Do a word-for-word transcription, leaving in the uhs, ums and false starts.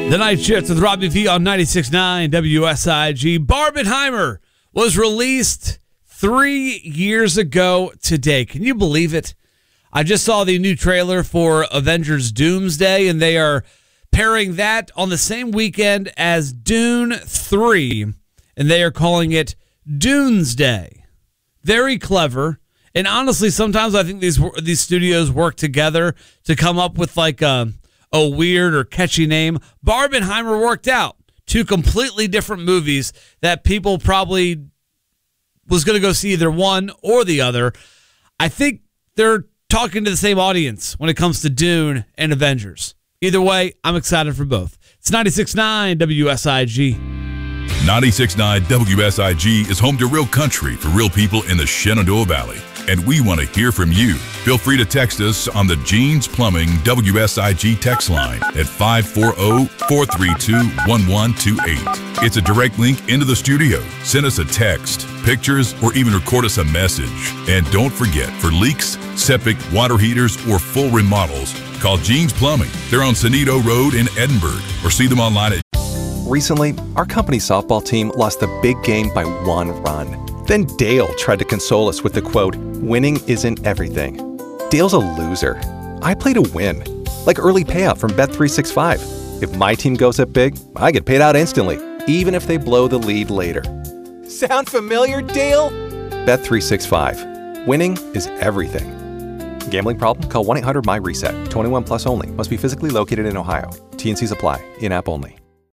The Night Shift with Robbie V on ninety-six point nine W S I G. Barbenheimer was released three years ago today. Can you believe it? I just saw the new trailer for Avengers Doomsday, and they are pairing that on the same weekend as Dune three, and they are calling it Doomsday. Very clever. And honestly, sometimes I think these these studios work together to come up with like a, a weird or catchy name. Barbenheimer worked out. Two completely different movies that people probably was going to go see either one or the other. I think they're talking to the same audience when it comes to Dune and Avengers. Either way, I'm excited for both. It's ninety-six point nine W S I G. ninety-six point nine W S I G is home to real country for real people in the Shenandoah Valley. And we want to hear from you. Feel free to text us on the Jeans Plumbing W S I G text line at five four zero, four three two, one one two eight. It's a direct link into the studio. Send us a text, pictures, or even record us a message. And don't forget, for leaks, septic, water heaters, or full remodels, call Jeans Plumbing. They're on Sonito Road in Edinburgh, or see them online at... Recently, our company softball team lost the big game by one run. Then Dale tried to console us with the quote, "Winning isn't everything." Dale's a loser. I play to win. Like early payout from Bet three sixty-five. If my team goes up big, I get paid out instantly, even if they blow the lead later. Sound familiar, Dale? Bet three sixty-five. Winning is everything. Gambling problem? Call one eight hundred M Y RESET. twenty-one plus only. Must be physically located in Ohio. T and Cs apply. In-app only.